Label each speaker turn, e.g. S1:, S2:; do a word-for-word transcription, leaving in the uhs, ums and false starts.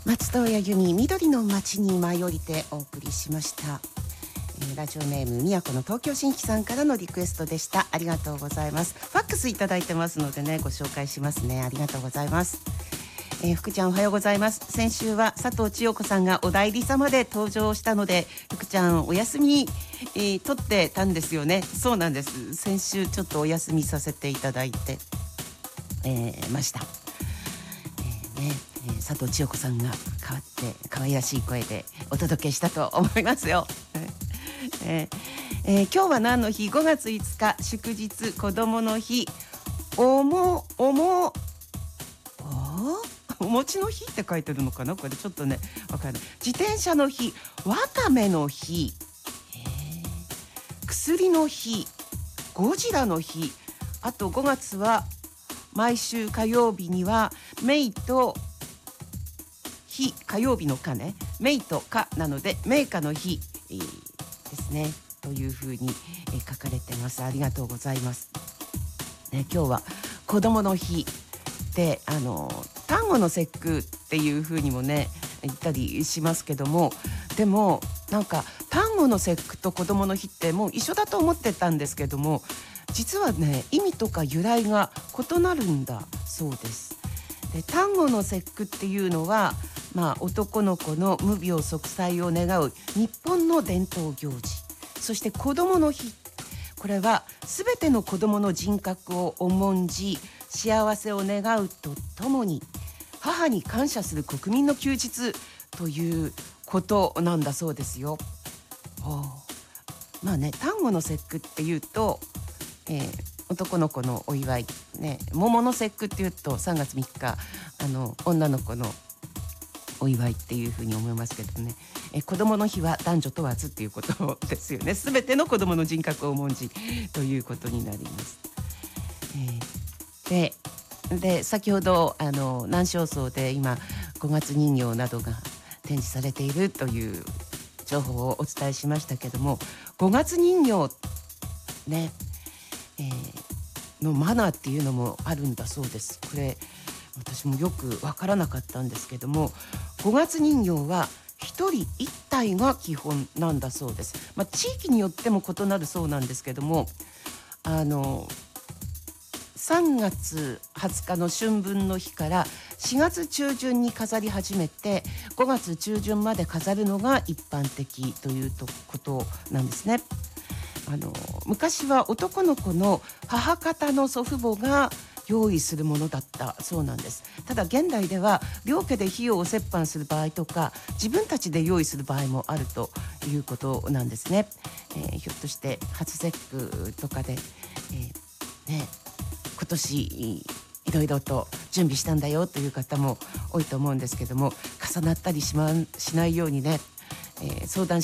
S1: 松任谷由実、緑の街に舞い降りてお送りしました。えー、ラジオネーム宮古の東京新規さんからのリクエストでした。ありがとうございます。ファックスいただいてますのでね、ご紹介しますね。ありがとうございます。えー、福ちゃんおはようございます。先週は佐藤千代子さんがお代理様で登場したので、福ちゃんお休み、えー、取ってたんですよね。そうなんです。先週ちょっとお休みさせていただいて、えー、ました。えーねえー、佐藤千代子さんが変わって可愛らしい声でお届けしたと思いますよ。えーえー、今日は何の日？ごがついつか祝日、子どもの日。おもおもお餅の日って書いてるのかな、これちょっとねわかんない。自転車の日、わかめの日、えー、薬の日、ゴジラの日。あとごがつは毎週火曜日にはメイと日、火曜日のかね、メイとかなのでメイカの日、えー、ですねというふうに、えー、書かれてます。ありがとうございます、ね、今日は子どもの日で、あの端午の節句っていうふうにもね言ったりしますけども、でもなんか端午の節句と子どもの日ってもう一緒だと思ってたんですけども、実はね意味とか由来が異なるんだそうです。で、端午の節句っていうのは、まあ、男の子の無病息災を願う日本の伝統行事。そして子どもの日、これは全ての子どもの人格を重んじ幸せを願うとともに母に感謝する国民の休日ということなんだそうですよ。まあね、端午の節句っていうと、えー、男の子のお祝い、ね、桃の節句っていうとさんがつみっか、あの女の子のお祝いっていうふうに思いますけどね、え子どもの日は男女問わずっていうことですよね。すべての子どもの人格を重んじということになります。えー、で, で先ほどあの南昌荘で今ごがつ人形などが展示されているという情報をお伝えしましたけども、ごがつ人形ね、えー、のマナーっていうのもあるんだそうです。これ私もよくわからなかったんですけども、ごがつ人形は一人一体が基本なんだそうです。まあ、地域によっても異なるそうなんですけども、あのさんがつはつかの春分の日からしがつ中旬に飾り始めてごがつ中旬まで飾るのが一般的ということなんですね。あの昔は男の子の母方の祖父母が用意するものだったそうなんです。ただ現代では両家で費用を折半する場合とか自分たちで用意する場合もあるということなんですね。えー、ひょっとして初節句とかで、えーね、今年いろいろと準備したんだよという方も多いと思うんですけども、重なったりしましないようにね、えー、相談